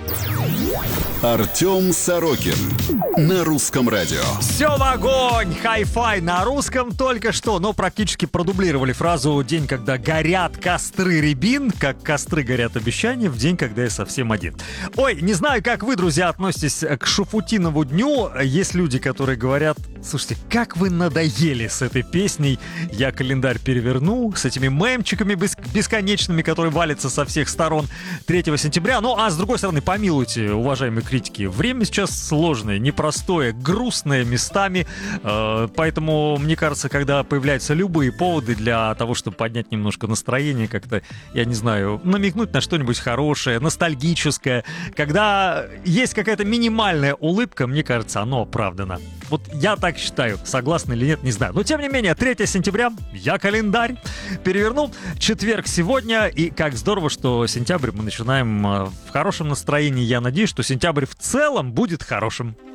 Артем Сорокин на русском радио. Все в огонь! Хай-фай на русском только что, но практически продублировали фразу «День, когда горят костры рябин», как костры горят обещания в день, когда я совсем один. Ой, не знаю, как вы, друзья, относитесь к Шуфутинову дню. Есть люди, которые говорят: слушайте, как вы надоели с этой песней «Я календарь переверну», с этими мемчиками бесконечными, которые валятся со всех сторон 3 сентября. Ну, а с другой стороны, помилуйте, уважаемые критики, время сейчас сложное, непростое, грустное местами, поэтому, мне кажется, когда появляются любые поводы для того, чтобы поднять немножко настроение, как-то, я не знаю, намекнуть на что-нибудь хорошее, ностальгическое, когда есть какая-то минимальная улыбка, мне кажется, оно оправдано. Вот я так считаю, согласны или нет, не знаю. Но, тем не менее, 3 сентября, я календарь перевернул, четверг сегодня, и как здорово, что сентябрь мы начинаем в хорошем настроении. Я надеюсь, что сентябрь в целом будет хорошим.